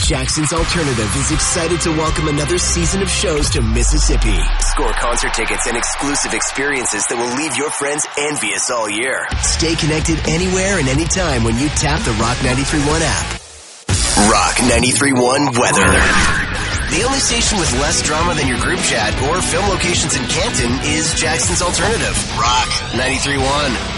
Jackson's Alternative is excited to welcome another season of shows to Mississippi. Score concert tickets and exclusive experiences that will leave your friends envious all year. Stay connected anywhere and anytime when you tap the Rock 93.1 app. Rock 93.1 weather. The only station with less drama than your group chat or film locations in Canton is Jackson's Alternative. Rock 93.1.